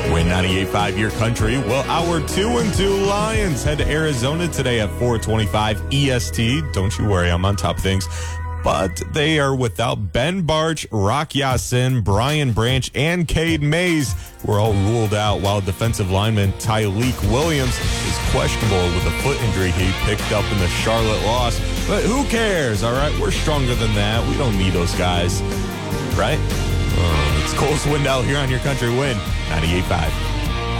Win 98.5 Your Country. Well, our 2-2 Lions head to Arizona today at 4:25 EST. Don't you worry, I'm on top of things. But they are without Ben Barch, Rock Ya-Sin, Brian Branch, and Cade Mays, who are all ruled out, while defensive lineman Tyleek Williams is questionable with a foot injury he picked up in the Charlotte loss. But who cares, all right? We're stronger than that. We don't need those guys, right? It's Cole Swindell here on Your Country Win 98.5.